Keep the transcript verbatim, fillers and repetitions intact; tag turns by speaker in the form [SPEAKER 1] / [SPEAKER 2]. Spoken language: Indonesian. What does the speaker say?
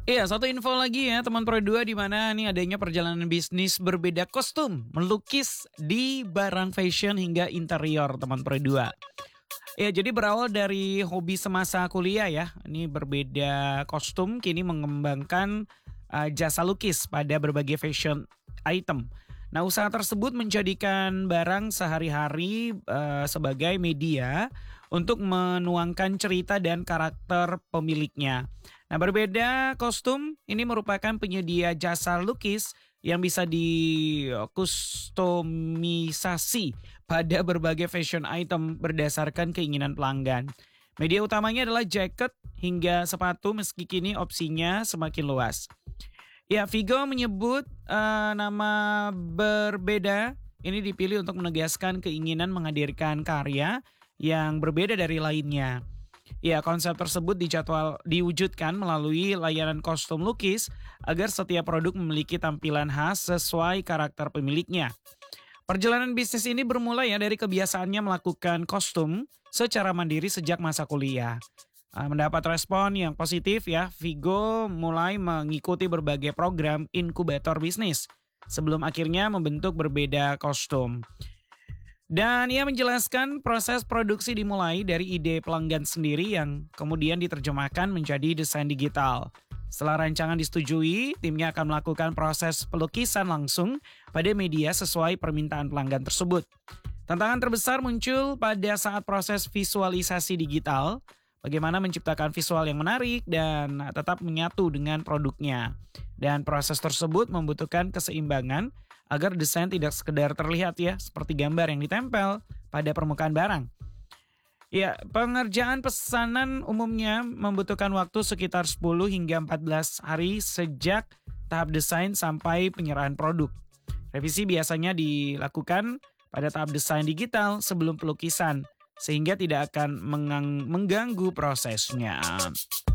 [SPEAKER 1] Iya, satu info lagi ya teman Pro dua di mana nih adanya perjalanan bisnis berbeda kostum, melukis di barang fashion hingga interior teman Pro dua. Ya, jadi berawal dari hobi semasa kuliah ya. Ini berbeda kostum kini mengembangkan uh, jasa lukis pada berbagai fashion item. Nah, usaha tersebut menjadikan barang sehari-hari uh, sebagai media untuk menuangkan cerita dan karakter pemiliknya. Nah, berbeda kostum ini merupakan penyedia jasa lukis yang bisa dikustomisasi pada berbagai fashion item berdasarkan keinginan pelanggan. Media utamanya adalah jaket hingga sepatu meski kini opsinya semakin luas. Ya, Vigo menyebut eh, nama berbeda ini dipilih untuk menegaskan keinginan menghadirkan karya yang berbeda dari lainnya. Ya, konsep tersebut dijadwal diwujudkan melalui layanan kostum lukis agar setiap produk memiliki tampilan khas sesuai karakter pemiliknya. Perjalanan bisnis ini bermula ya dari kebiasaannya melakukan kostum secara mandiri sejak masa kuliah. Ah, mendapat respon yang positif ya, Vigo mulai mengikuti berbagai program inkubator bisnis sebelum akhirnya membentuk berbeda kostum. Dan ia menjelaskan proses produksi dimulai dari ide pelanggan sendiri yang kemudian diterjemahkan menjadi desain digital. Setelah rancangan disetujui, timnya akan melakukan proses pelukisan langsung pada media sesuai permintaan pelanggan tersebut. Tantangan terbesar muncul pada saat proses visualisasi digital, bagaimana menciptakan visual yang menarik dan tetap menyatu dengan produknya. Dan proses tersebut membutuhkan keseimbangan agar desain tidak sekedar terlihat ya seperti gambar yang ditempel pada permukaan barang. Ya, pengerjaan pesanan umumnya membutuhkan waktu sekitar sepuluh hingga empat belas hari sejak tahap desain sampai penyerahan produk. Revisi biasanya dilakukan pada tahap desain digital sebelum pelukisan, sehingga tidak akan mengang- mengganggu prosesnya.